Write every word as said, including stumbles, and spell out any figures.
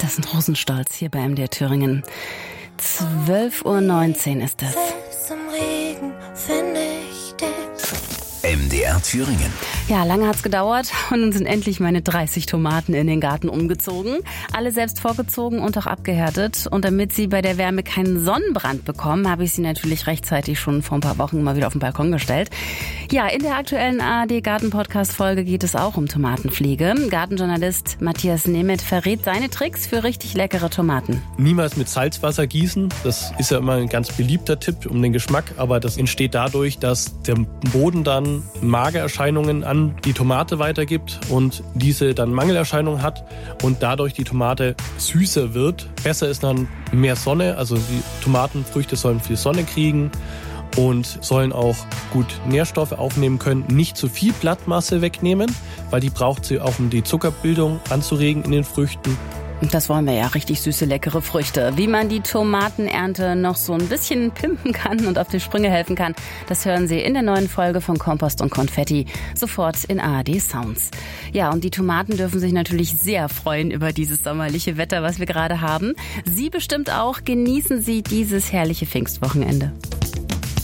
Das ist Rosenstolz hier bei M D R Thüringen. zwölf Uhr neunzehn ist es. M D R Thüringen. Ja, lange hat's gedauert und nun sind endlich meine dreißig Tomaten in den Garten umgezogen. Alle selbst vorgezogen und auch abgehärtet. Und damit sie bei der Wärme keinen Sonnenbrand bekommen, habe ich sie natürlich rechtzeitig schon vor ein paar Wochen mal wieder auf den Balkon gestellt. Ja, in der aktuellen A R D-Garten-Podcast-Folge geht es auch um Tomatenpflege. Gartenjournalist Matthias Nemeth verrät seine Tricks für richtig leckere Tomaten. Niemals mit Salzwasser gießen. Das ist ja immer ein ganz beliebter Tipp um den Geschmack. Aber das entsteht dadurch, dass der Boden dann Magererscheinungen an die Tomate weitergibt und diese dann Mangelerscheinungen hat und dadurch die Tomate süßer wird. Besser ist dann mehr Sonne, also die Tomatenfrüchte sollen viel Sonne kriegen und sollen auch gut Nährstoffe aufnehmen können. Nicht zu viel Blattmasse wegnehmen, weil die braucht sie auch, um die Zuckerbildung anzuregen in den Früchten. Das wollen wir ja, richtig süße, leckere Früchte. Wie man die Tomatenernte noch so ein bisschen pimpen kann und auf die Sprünge helfen kann, das hören Sie in der neuen Folge von Kompost und Konfetti, sofort in A R D Sounds. Ja, und die Tomaten dürfen sich natürlich sehr freuen über dieses sommerliche Wetter, was wir gerade haben. Sie bestimmt auch. Genießen Sie dieses herrliche Pfingstwochenende.